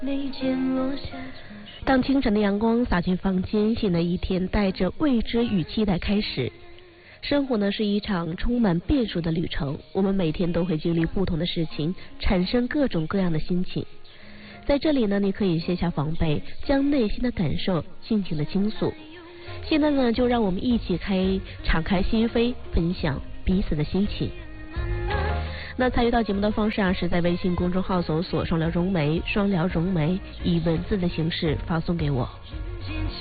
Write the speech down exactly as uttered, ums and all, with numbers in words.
当清晨的阳光洒进房间，新的一天带着未知与期待开始。生活呢是一场充满变数的旅程，我们每天都会经历不同的事情，产生各种各样的心情。在这里呢，你可以卸下防备，将内心的感受尽情的倾诉。现在呢，就让我们一起开敞开心扉，分享彼此的心情。那参与到节目的方式啊，是在微信公众号搜索双聊融媒，双聊融媒，以文字的形式发送给我。